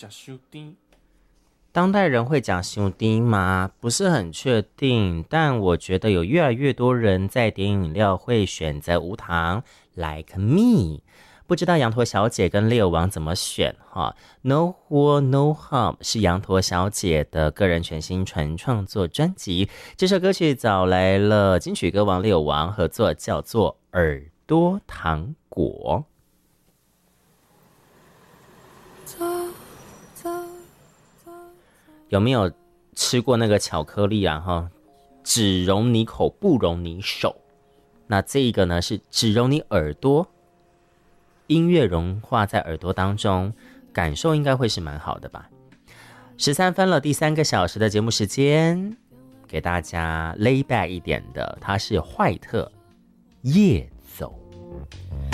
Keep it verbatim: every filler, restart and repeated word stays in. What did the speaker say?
讲伤甜。 当代人会讲伤甜吗？不是很确定，但我觉得有越来越多人在点饮料会选择无糖 ，like me。不知道羊驼小姐跟猎王怎么选哈 ？No War No Harm 是羊驼小姐的个人全新纯创作专辑。这首歌曲找来了金曲歌王猎王合作，叫做《耳朵糖果》。有没有吃过那个巧克力啊？哈，只容你口，不容你手。那这一个呢是只容你耳朵。音乐融化在耳朵当中，感受应该会是蛮好的吧。十三分了，第三个小时的节目时间，给大家 lay back 一点的，它是坏特夜走。